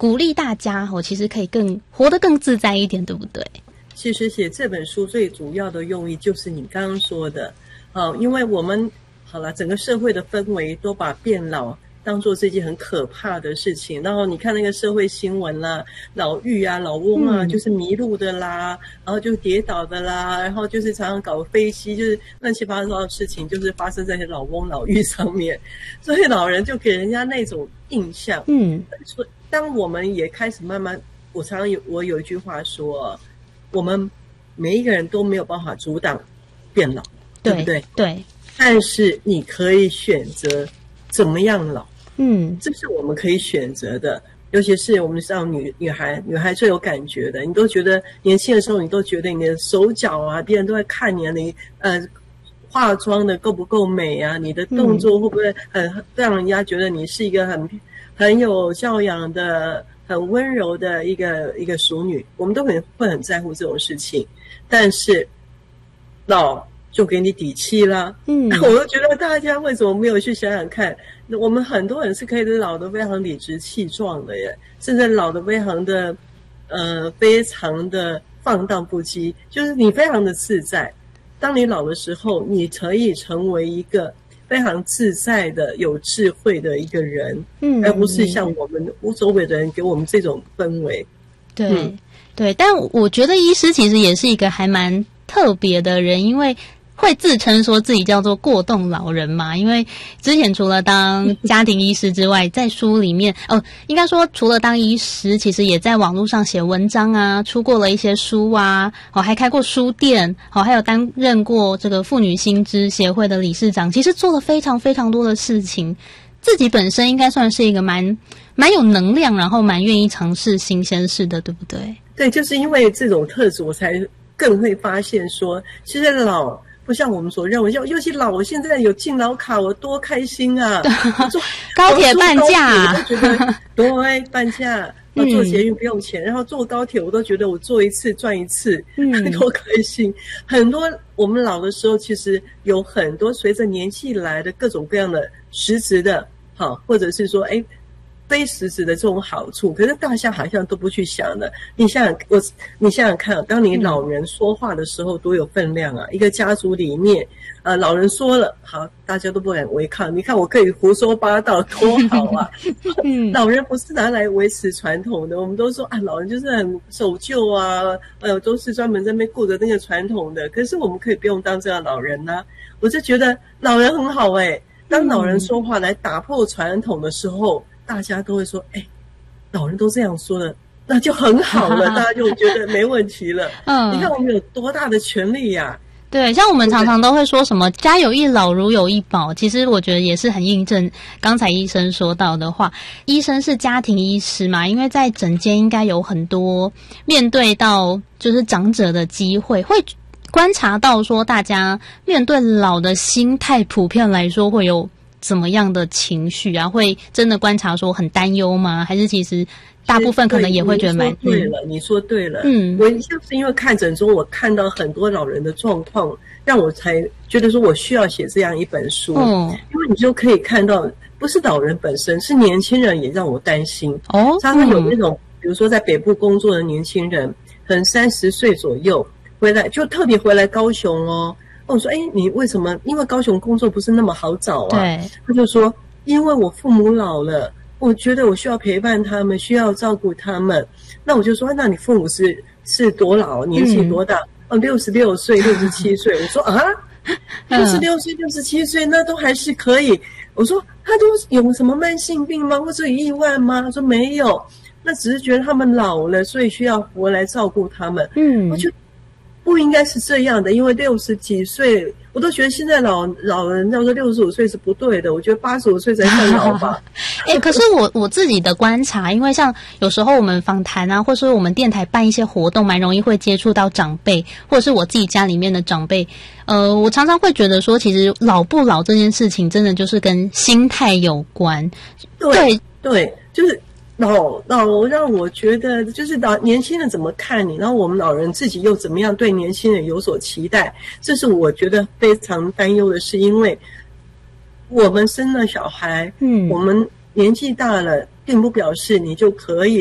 鼓励大家其实可以活得更自在一点，对不对？ 其实写这本书最主要的用意就是你刚刚说的，因为我们好了，整个社会的氛围都把变老当作是一件很可怕的事情，然后你看那个社会新闻啦，老妪啊、老翁啊，就是迷路的啦，然后就跌倒的啦，然后就是常常搞飞机，就是乱七八糟的事情，就是发生在老翁老妪上面，所以老人就给人家那种印象。所以当我们也开始慢慢，我有一句话说，我们每一个人都没有办法阻挡变老，对不对？对。但是你可以选择怎么样老，这是我们可以选择的。尤其是我们像女孩最有感觉的，你都觉得年轻的时候，你都觉得你的手脚啊，别人都在看你化妆的够不够美啊，你的动作会不会让人家觉得你是一个很有教养的、很温柔的一个淑女，我们都会很在乎这种事情。但是老就给你底气啦。我都觉得大家为什么没有去想想看，我们很多人是可以老得非常理直气壮的耶，甚至老得非常的放荡不羁，就是你非常的自在。当你老的时候，你可以成为一个非常自在的、有智慧的一个人，而不是像我们周围的人给我们这种氛围。对，但我觉得医师其实也是一个还蛮特别的人，因为会自称说自己叫做过动老人嘛，因为之前除了当家庭医师之外，在书里面应该说除了当医师，其实也在网络上写文章啊，出过了一些书啊，还开过书店，还有担任过这个妇女新知协会的理事长，其实做了非常非常多的事情。自己本身应该算是一个蛮有能量，然后蛮愿意尝试新鲜事的，对不对？对，就是因为这种特质，我才更会发现说，其实老不像我们所认为，尤其老，我现在有敬老卡，我多开心啊！坐高铁半价，我都觉得对半价，坐捷运不用钱，然后坐高铁我都觉得我坐一次赚一次，多开心！很多我们老的时候，其实有很多随着年纪来的各种各样的实质的，或者是说非实质的这种好处，可是大家好像都不去想的。你想想看，当你老人说话的时候多有分量啊！一个家族里面，老人说了，好，大家都不敢违抗。你看我可以胡说八道，多好啊！老人不是拿来维持传统的，我们都说老人就是很守旧啊，都是专门在那边顾着那个传统的。可是我们可以不用当这样老人啊！我就觉得老人很好当老人说话来打破传统的时候，大家都会说老人都这样说了，那就很好了，大家就觉得没问题了。你看我们有多大的权利呀！对，像我们常常都会说什么家有一老如有一宝，其实我觉得也是很印证刚才医生说到的话。医生是家庭医师嘛，因为在诊间应该有很多面对到就是长者的机会，会观察到说大家面对老的心态普遍来说会有怎么样的情绪啊？会真的观察说很担忧吗？还是其实大部分可能也会觉得你说对了。我就是因为看诊中我看到很多老人的状况，让我才觉得说我需要写这样一本书。因为你就可以看到，不是老人本身，是年轻人也让我担心。常常有那种，比如说在北部工作的年轻人，可能30岁左右回来，就特别回来高雄我说你为什么？因为高雄工作不是那么好找啊。对，他就说因为我父母老了，我觉得我需要陪伴他们，需要照顾他们。那我就说那你父母是多老，年纪多大？66岁、67岁。我说66岁、67岁那都还是可以。我说他都有什么慢性病吗？或者有意外吗？他说没有，那只是觉得他们老了，所以需要我来照顾他们。我就不应该是这样的，因为60几岁，我都觉得现在老人要说65岁是不对的，我觉得85岁才算老吧。可是我自己的观察，因为像有时候我们访谈啊，或者说我们电台办一些活动，蛮容易会接触到长辈，或者是我自己家里面的长辈。我常常会觉得说，其实老不老这件事情，真的就是跟心态有关。对，就是老让我觉得就是年轻人怎么看你，然后我们老人自己又怎么样对年轻人有所期待，这是我觉得非常担忧的事。因为我们生了小孩，我们年纪大了并不表示你就可以